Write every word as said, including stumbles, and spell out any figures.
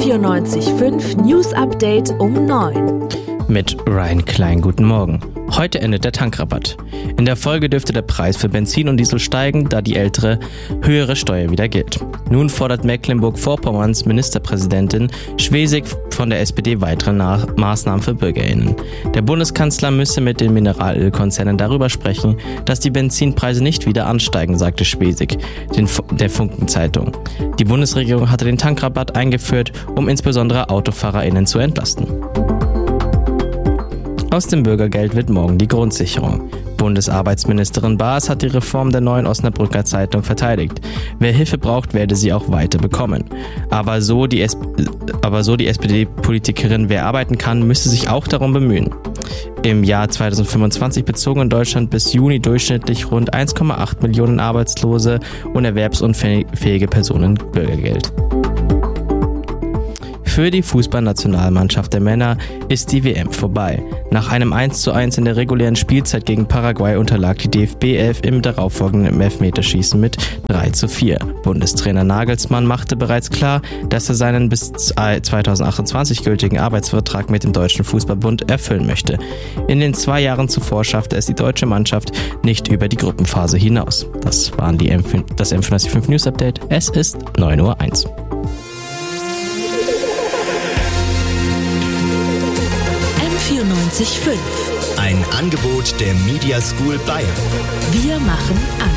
vierundneunzig Komma fünf News Update um neun. Mit Ryan Klein, guten Morgen. Heute endet der Tankrabatt. In der Folge dürfte der Preis für Benzin und Diesel steigen, da die ältere, höhere Steuer wieder gilt. Nun fordert Mecklenburg-Vorpommerns Ministerpräsidentin Schwesig von der S P D weitere Nach- Maßnahmen für BürgerInnen. Der Bundeskanzler müsse mit den Mineralölkonzernen darüber sprechen, dass die Benzinpreise nicht wieder ansteigen, sagte Schwesig den F- der Funken-Zeitung. Die Bundesregierung hatte den Tankrabatt eingeführt, um insbesondere AutofahrerInnen zu entlasten. Aus dem Bürgergeld wird morgen die Grundsicherung. Bundesarbeitsministerin Baas hat die Reform der neuen Osnabrücker Zeitung verteidigt. Wer Hilfe braucht, werde sie auch weiter bekommen. Aber so die, S- aber so die S P D-Politikerin, wer arbeiten kann, müsse sich auch darum bemühen. Im Jahr zweitausendfünfundzwanzig bezogen in Deutschland bis Juni durchschnittlich rund eins Komma acht Millionen arbeitslose und erwerbsunfähige Personen Bürgergeld. Für die Fußballnationalmannschaft der Männer ist die W M vorbei. Nach einem eins zu eins in der regulären Spielzeit gegen Paraguay unterlag die D F B elf im darauffolgenden Elfmeterschießen mit drei zu vier. Bundestrainer Nagelsmann machte bereits klar, dass er seinen bis zweitausendachtundzwanzig gültigen Arbeitsvertrag mit dem Deutschen Fußballbund erfüllen möchte. In den zwei Jahren zuvor schaffte es die deutsche Mannschaft nicht über die Gruppenphase hinaus. Das waren die M fünf, das M fünf News Update. Es ist neun Uhr eins. vierundneunzig Komma fünf. Ein Angebot der Media School Bayern. Wir machen an.